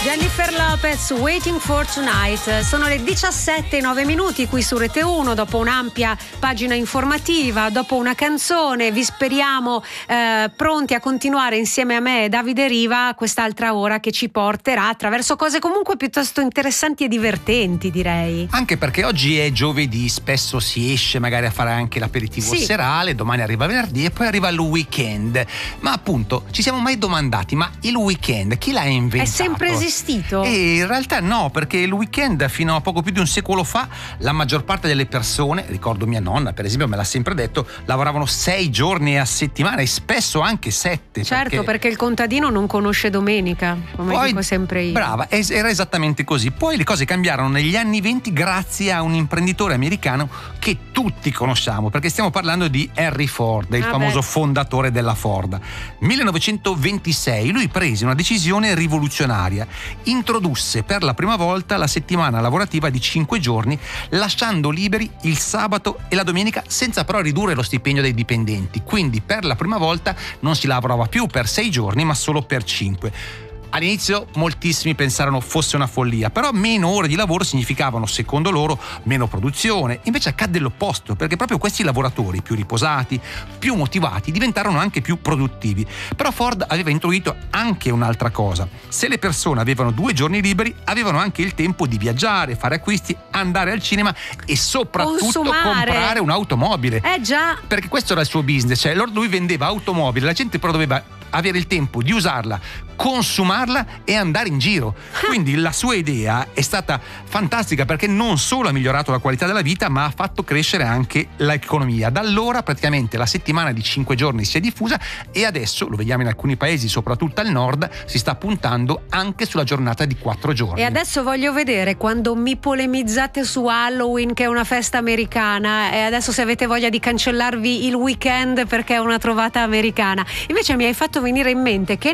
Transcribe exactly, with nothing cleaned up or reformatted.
Jennifer Lopez, Waiting for Tonight. Sono le diciassette e nove minuti qui su Rete uno, dopo un'ampia pagina informativa, dopo una canzone. Vi speriamo eh, pronti a continuare insieme a me e Davide Riva quest'altra ora che ci porterà attraverso cose comunque piuttosto interessanti e divertenti, direi. Anche perché oggi è giovedì, spesso si esce magari a fare anche l'aperitivo sì. serale, domani arriva venerdì e poi arriva il weekend. Ma appunto, ci siamo mai domandati, ma il weekend chi l'ha inventato? È sempre esistito? E in realtà no, perché il weekend fino a poco più di un secolo fa la maggior parte delle persone, ricordo mia nonna per esempio me l'ha sempre detto, lavoravano sei giorni a settimana e spesso anche sette. Certo, perché, perché il contadino non conosce domenica, come poi, dico sempre io. Brava, era esattamente così. Poi le cose cambiarono negli anni venti grazie a un imprenditore americano che tutti conosciamo, perché stiamo parlando di Henry Ford, il ah famoso beh. fondatore della Ford. millenovecentoventisei lui prese una decisione rivoluzionaria, introdusse per la prima volta la settimana lavorativa di cinque giorni, lasciando liberi il sabato e la domenica senza però ridurre lo stipendio dei dipendenti. Quindi per la prima volta non si lavorava più per sei giorni ma solo per cinque. All'inizio moltissimi pensarono fosse una follia, però meno ore di lavoro significavano, secondo loro, meno produzione. Invece accadde l'opposto, perché proprio questi lavoratori più riposati, più motivati, diventarono anche più produttivi. Però Ford aveva introdotto anche un'altra cosa: se le persone avevano due giorni liberi, avevano anche il tempo di viaggiare, fare acquisti, andare al cinema e soprattutto consumare. comprare un'automobile. Eh già. Perché questo era il suo business, cioè lui vendeva automobili, la gente però doveva avere il tempo di usarla, consumarla e andare in giro. Quindi la sua idea è stata fantastica, perché non solo ha migliorato la qualità della vita ma ha fatto crescere anche l'economia. Da allora praticamente la settimana di cinque giorni si è diffusa e adesso, lo vediamo in alcuni paesi, soprattutto al nord, si sta puntando anche sulla giornata di quattro giorni. E adesso voglio vedere quando mi polemizzate su Halloween, che è una festa americana, e adesso se avete voglia di cancellarvi il weekend perché è una trovata americana. Invece mi hai fatto venire in mente che